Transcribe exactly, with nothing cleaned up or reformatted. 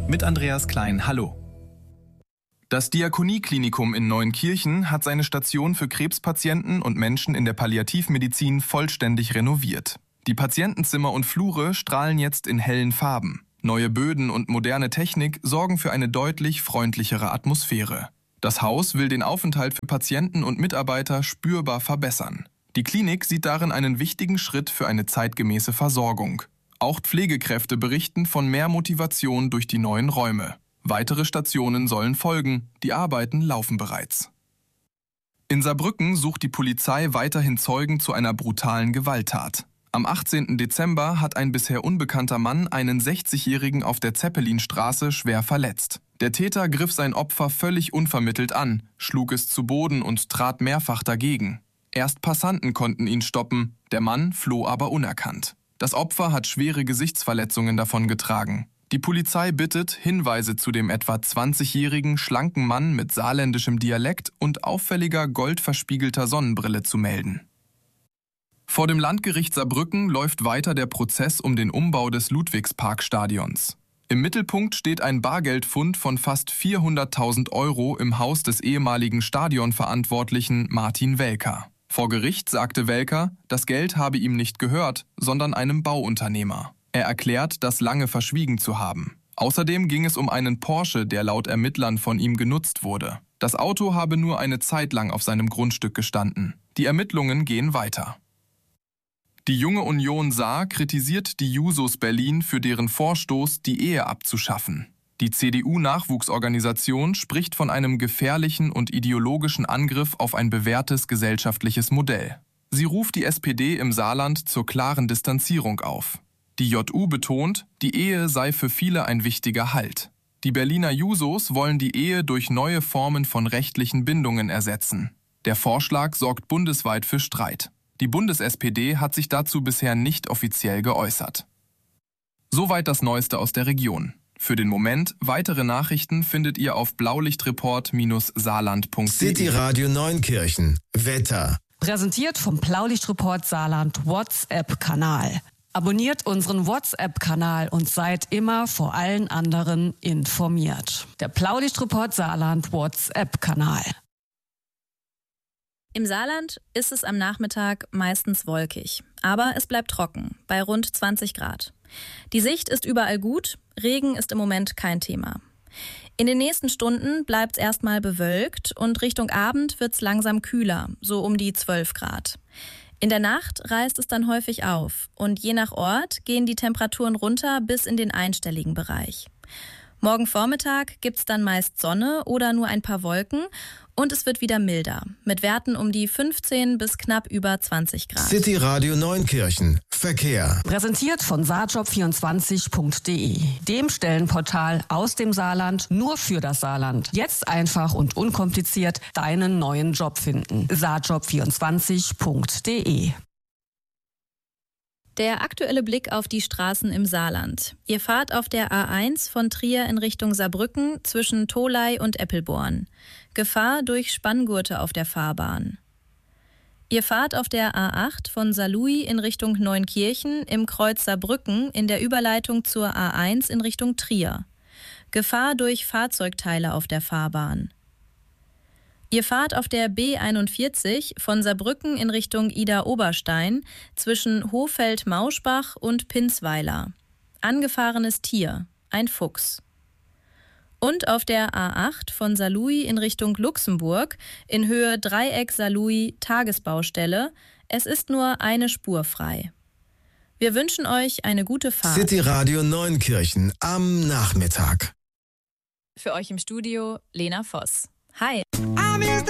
Mit Andreas Klein, hallo. Das Diakonieklinikum in Neunkirchen hat seine Station für Krebspatienten und Menschen in der Palliativmedizin vollständig renoviert. Die Patientenzimmer und Flure strahlen jetzt in hellen Farben. Neue Böden und moderne Technik sorgen für eine deutlich freundlichere Atmosphäre. Das Haus will den Aufenthalt für Patienten und Mitarbeiter spürbar verbessern. Die Klinik sieht darin einen wichtigen Schritt für eine zeitgemäße Versorgung. Auch Pflegekräfte berichten von mehr Motivation durch die neuen Räume. Weitere Stationen sollen folgen, die Arbeiten laufen bereits. In Saarbrücken sucht die Polizei weiterhin Zeugen zu einer brutalen Gewalttat. Am achtzehnten Dezember hat ein bisher unbekannter Mann einen sechzigjährigen auf der Zeppelinstraße schwer verletzt. Der Täter griff sein Opfer völlig unvermittelt an, schlug es zu Boden und trat mehrfach dagegen. Erst Passanten konnten ihn stoppen, der Mann floh aber unerkannt. Das Opfer hat schwere Gesichtsverletzungen davongetragen. Die Polizei bittet, Hinweise zu dem etwa zwanzigjährigen, schlanken Mann mit saarländischem Dialekt und auffälliger goldverspiegelter Sonnenbrille zu melden. Vor dem Landgericht Saarbrücken läuft weiter der Prozess um den Umbau des Ludwigsparkstadions. Im Mittelpunkt steht ein Bargeldfund von fast vierhunderttausend Euro im Haus des ehemaligen Stadionverantwortlichen Martin Welker. Vor Gericht sagte Welker, das Geld habe ihm nicht gehört, sondern einem Bauunternehmer. Er erklärt, das lange verschwiegen zu haben. Außerdem ging es um einen Porsche, der laut Ermittlern von ihm genutzt wurde. Das Auto habe nur eine Zeit lang auf seinem Grundstück gestanden. Die Ermittlungen gehen weiter. Die Junge Union Saar kritisiert die Jusos Berlin für deren Vorstoß, die Ehe abzuschaffen. Die C D U-Nachwuchsorganisation spricht von einem gefährlichen und ideologischen Angriff auf ein bewährtes gesellschaftliches Modell. Sie ruft die S P D im Saarland zur klaren Distanzierung auf. Die J U betont, die Ehe sei für viele ein wichtiger Halt. Die Berliner Jusos wollen die Ehe durch neue Formen von rechtlichen Bindungen ersetzen. Der Vorschlag sorgt bundesweit für Streit. Die Bundes-S P D hat sich dazu bisher nicht offiziell geäußert. Soweit das Neueste aus der Region. Für den Moment, weitere Nachrichten findet ihr auf blaulichtreport Bindestrich saarland Punkt de. City Radio Neunkirchen. Wetter. Präsentiert vom Blaulichtreport Saarland WhatsApp-Kanal. Abonniert unseren WhatsApp-Kanal und seid immer vor allen anderen informiert. Der Blaulichtreport Saarland WhatsApp-Kanal. Im Saarland ist es am Nachmittag meistens wolkig, aber es bleibt trocken, bei rund zwanzig Grad. Die Sicht ist überall gut, Regen ist im Moment kein Thema. In den nächsten Stunden bleibt es erstmal bewölkt und Richtung Abend wird es langsam kühler, so um die zwölf Grad. In der Nacht reißt es dann häufig auf und je nach Ort gehen die Temperaturen runter bis in den einstelligen Bereich. Morgen Vormittag gibt's dann meist Sonne oder nur ein paar Wolken und es wird wieder milder, mit Werten um die fünfzehn bis knapp über zwanzig Grad. City Radio Neunkirchen. Verkehr. Präsentiert von saarjob vierundzwanzig Punkt de, dem Stellenportal aus dem Saarland nur für das Saarland. Jetzt einfach und unkompliziert deinen neuen Job finden. saarjob vierundzwanzig Punkt de. Der aktuelle Blick auf die Straßen im Saarland. Ihr fahrt auf der A eins von Trier in Richtung Saarbrücken zwischen Tholey und Eppelborn. Gefahr durch Spanngurte auf der Fahrbahn. Ihr fahrt auf der A acht von Saarlouis in Richtung Neunkirchen im Kreuz Saarbrücken in der Überleitung zur A eins in Richtung Trier. Gefahr durch Fahrzeugteile auf der Fahrbahn. Ihr fahrt auf der B einundvierzig von Saarbrücken in Richtung Idar-Oberstein zwischen Hohfeld-Mauschbach und Pinsweiler. Angefahrenes Tier, ein Fuchs. Und auf der A acht von Saarlouis in Richtung Luxemburg in Höhe Dreieck Saarlouis Tagesbaustelle. Es ist nur eine Spur frei. Wir wünschen euch eine gute Fahrt. City Radio Neunkirchen am Nachmittag. Für euch im Studio Lena Voss. Hi.